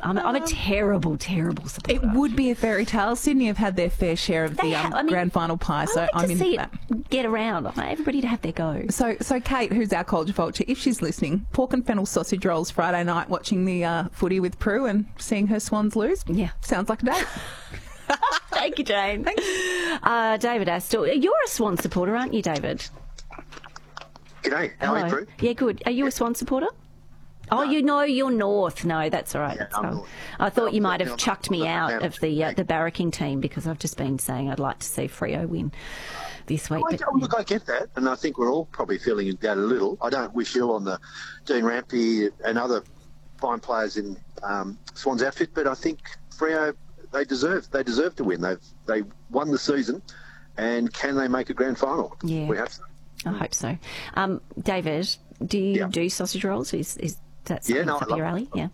I'm a terrible, terrible supporter. It would be a fairy tale. Sydney have had their fair share of grand final pie, so I'm into into that. that. Get around. I want everybody to have their go. So Kate, who's our culture vulture, if she's listening, pork and fennel sausage rolls Friday night, watching the footy with Prue and seeing her Swans lose. Yeah. Sounds like a date. Thank you, Jane. Thanks. David Astor, you're a Swan supporter, aren't you, David? G'day. How are you, Prue? Yeah, good. Are you a Swan supporter? Oh, No. you know you're North. No, that's all right. Yeah, I'm North. I thought you might have I'm chucked me not out of the barracking team because I've just been saying I'd like to see Freo win this week. Look, I get that, and I think we're all probably feeling that a little. I don't wish ill on the Dean Rampy and other fine players in Swans outfit, but I think Freo, they deserve to win. They won the season, and can they make a grand final? Yeah. We have to. I hope so. David, do you do sausage rolls? Is that something up your alley? Yeah.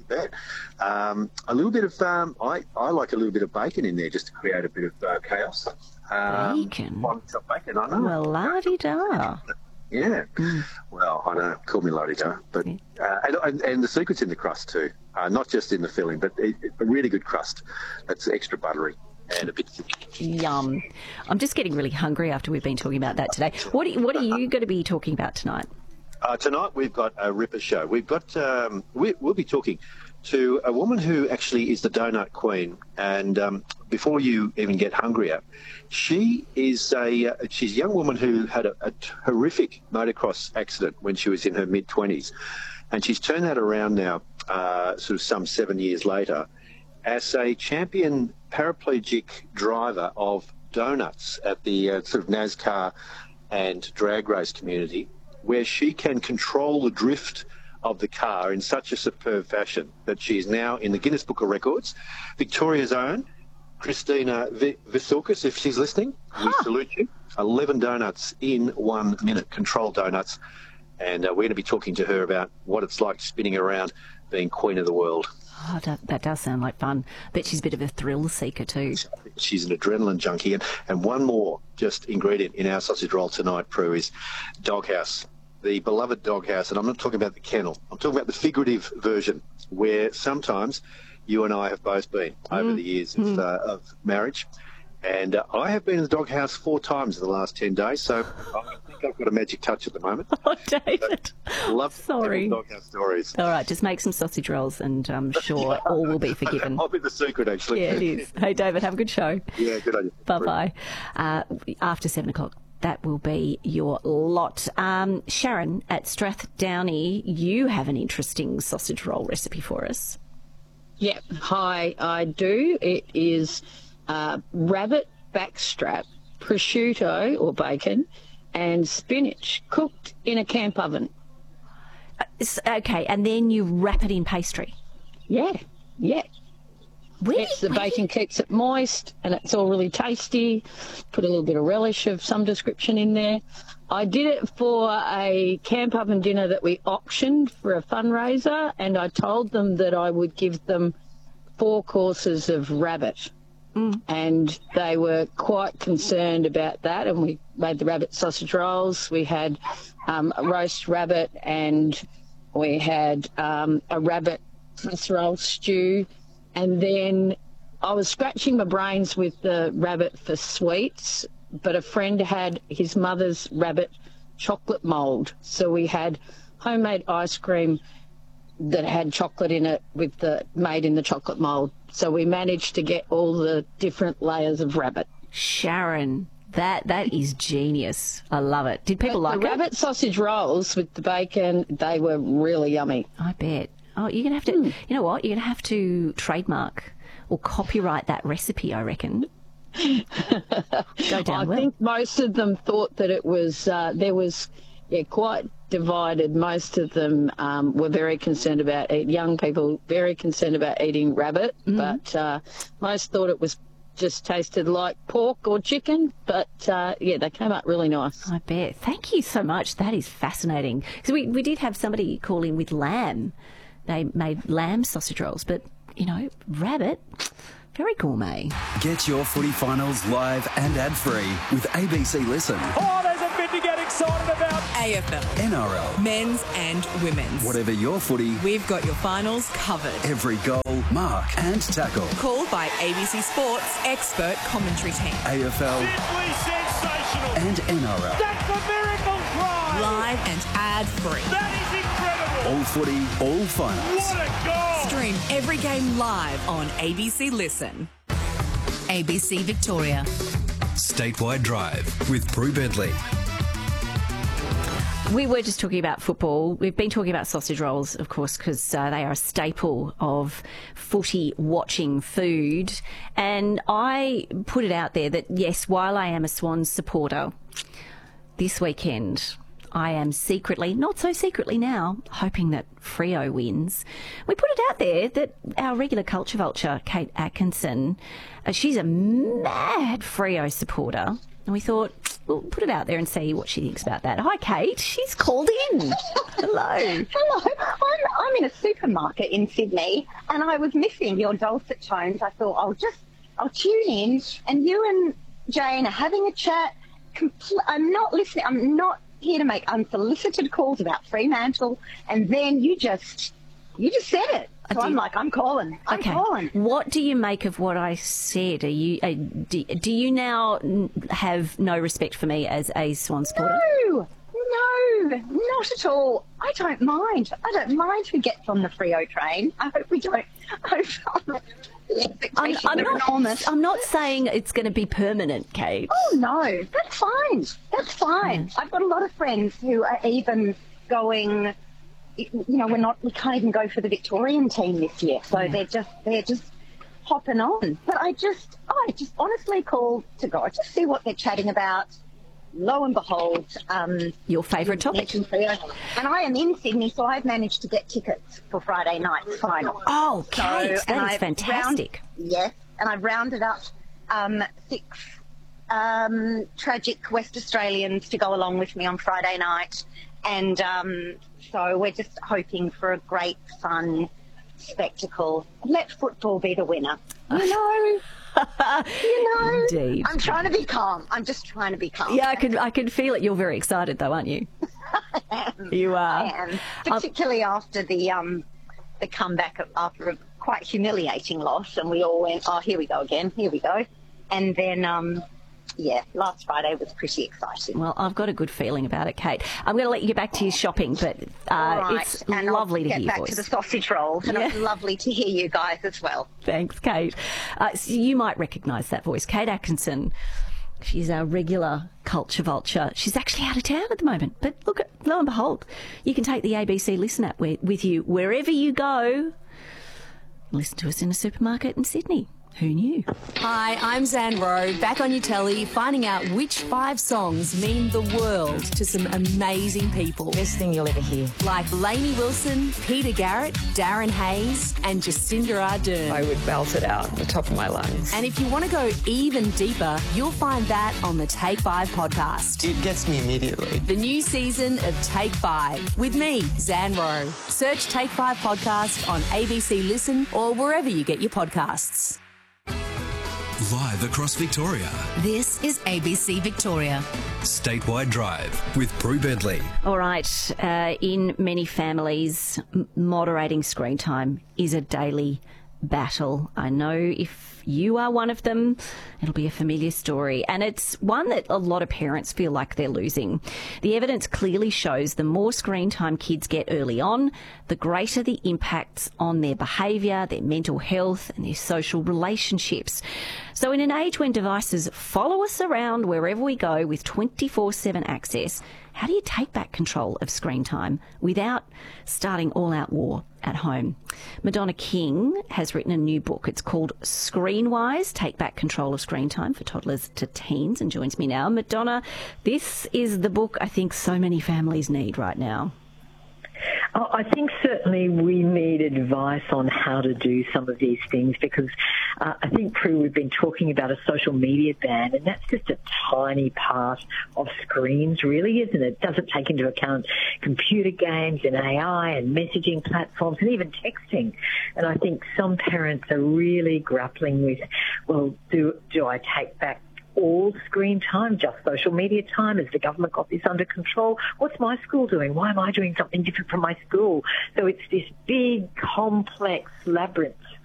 A little bit of I like a little bit of bacon in there just to create a bit of chaos. Bacon? Chopped bacon, I know. Well, la-di-da. Yeah. Well, I know. Call me la-di-da. But, and the secret's in the crust too. Not just in the filling, but a really good crust that's extra buttery and a bit Yum. I'm just getting really hungry after we've been talking about that today. What are you going to be talking about tonight? Tonight we've got a ripper show. We've got we'll be talking to a woman who actually is the donut queen. And before you even get hungrier, she's a young woman who had a horrific motocross accident when she was in her mid-20s, and she's turned that around now, sort of some 7 years later, as a champion paraplegic driver of donuts at the sort of NASCAR and drag race community, where she can control the drift of the car in such a superb fashion that she is now in the Guinness Book of Records. Victoria's own Christina Visoukas, if she's listening, we salute you. 11 donuts in 1 minute, controlled donuts. And we're going to be talking to her about what it's like spinning around being queen of the world. Oh, that does sound like fun. Bet she's a bit of a thrill seeker too. She's an adrenaline junkie. And one more just ingredient in our sausage roll tonight, Prue, is Doghouse. The beloved Doghouse. And I'm not talking about the kennel. I'm talking about the figurative version, where sometimes you and I have both been over the years of marriage. And I have been in the Doghouse 4 times in the last 10 days, so I think I've got a magic touch at the moment. Oh, David. Love Sorry. Doghouse stories. All right, just make some sausage rolls and I'm sure all will be forgiven. Might be the secret, actually. Yeah, it is. Hey, David, have a good show. Yeah, good idea. Bye-bye. After 7 o'clock, that will be your lot. Sharon at Strathdowney, you have an interesting sausage roll recipe for us. Yep. Hi, I do. It is rabbit backstrap, prosciutto or bacon, and spinach cooked in a camp oven. Okay, and then you wrap it in pastry. Yeah. The bacon keeps it moist and it's all really tasty. Put a little bit of relish of some description in there. I did it for a camp oven dinner that we auctioned for a fundraiser, and I told them that I would give them 4 courses of rabbit. And they were quite concerned about that, and we made the rabbit sausage rolls. We had a roast rabbit, and we had a rabbit casserole stew. And then I was scratching my brains with the rabbit for sweets, but a friend had his mother's rabbit chocolate mould. So we had homemade ice cream that had chocolate in it made in the chocolate mould. So we managed to get all the different layers of rabbit. Sharon, that is genius. I love it. Did people like it? The rabbit sausage rolls with the bacon, they were really yummy. I bet. Oh, you're going to have to, you know what? You're going to have to trademark or copyright that recipe, I reckon. Go down well. I think most of them thought that it was, there was quite divided. Most of them were very concerned about young people, very concerned about eating rabbit, but most thought it was just tasted like pork or chicken. But they came out really nice. I bet. Thank you so much. That is fascinating. Because we did have somebody call in with lamb. They made lamb sausage rolls, but rabbit. Very gourmet. Get your footy finals live and ad-free with ABC Listen. Oh, there's a vindicating excited about AFL, NRL, men's and women's. whatever your footy, We've got your finals covered. every goal, mark and tackle. Called by ABC Sports expert commentary team. AFL simply sensational. and NRL. That's a miracle try. Live and ad-free. That is incredible. All footy, all finals. What a goal. Stream every game live on ABC Listen. ABC Victoria. Statewide Drive with Prue Bentley. We were just talking about football. We've been talking about sausage rolls, of course, because they are a staple of footy watching food. And I put it out there that, yes, while I am a Swans supporter, this weekend I am secretly, not so secretly now, hoping that Freo wins. We put it out there that our regular culture vulture, Kate Atkinson, she's a mad Freo supporter. And we thought, we'll put it out there and see what she thinks about that. Hi, Kate. She's called in. Hello. Hello. I'm in a supermarket in Sydney and I was missing your dulcet tones. I thought I'll tune in and you and Jane are having a chat. I'm not listening. I'm not here to make unsolicited calls about Fremantle. And then you just said it. So I'm like, I'm calling. I'm calling. What do you make of what I said? Are you do you now have no respect for me as a Swan supporter? No, not at all. I don't mind. I don't mind who gets on the Freo train. I hope we don't. I'm not saying it's going to be permanent, Kate. Oh no, that's fine. That's fine. I've got a lot of friends who are even going. You know, we can't even go for the Victorian team this year, so they're just hopping on. But I just honestly called to go to see what they're chatting about. Lo and behold, your favourite topic. And I am in Sydney, so I've managed to get tickets for Friday night's final. Oh, Kate, that is fantastic. Yes, and I've rounded up 6 tragic West Australians to go along with me on Friday night. And so we're just hoping for a great, fun spectacle. Let football be the winner. You know. Indeed. I'm trying to be calm. I'm just trying to be calm. Yeah, I can feel it. You're very excited, though, aren't you? I am. You are. I am. Particularly after the comeback after a quite humiliating loss, and we all went, oh, here we go again. Here we go. And then. Yeah, last Friday was pretty exciting. Well, I've got a good feeling about it, Kate. I'm going to let you get back to your shopping, but it's and lovely to hear get your back voice. to the sausage rolls, and it's lovely to hear you guys as well. Thanks, Kate. So you might recognise that voice. Kate Atkinson. She's our regular culture vulture. She's actually out of town at the moment. But look, lo and behold, you can take the ABC Listen app with you wherever you go. Listen to us in a supermarket in Sydney. Who knew? Hi, I'm Zan Rowe, back on your telly, finding out which 5 songs mean the world to some amazing people. Best thing you'll ever hear. Like Lainey Wilson, Peter Garrett, Darren Hayes, and Jacinda Ardern. I would belt it out at the top of my lungs. And if you want to go even deeper, you'll find that on the Take 5 podcast. It gets me immediately. The new season of Take 5 with me, Zan Rowe. Search Take 5 podcast on ABC Listen or wherever you get your podcasts. Live across Victoria. This is ABC Victoria. Statewide Drive with Prue Bentley. All right. In many families, moderating screen time is a daily battle. I know if you are one of them, it'll be a familiar story. And it's one that a lot of parents feel like they're losing. The evidence clearly shows the more screen time kids get early on, the greater the impacts on their behaviour, their mental health and their social relationships. So in an age when devices follow us around wherever we go with 24/7 access, how do you take back control of screen time without starting all-out war at home? Madonna King has written a new book. It's called Screenwise, Take Back Control of Screen Time for Toddlers to Teens, and joins me now. Madonna, this is the book I think so many families need right now. I think certainly we need advice on how to do some of these things because I think, Prue, we've been talking about a social media ban, and that's just a tiny part of screens, really, isn't it? It doesn't take into account computer games and AI and messaging platforms and even texting. And I think some parents are really grappling with, well, do I take back all screen time, just social media time? Has the government got this under control? What's my school doing? Why am I doing something different from my school? So it's this big, complex labyrinth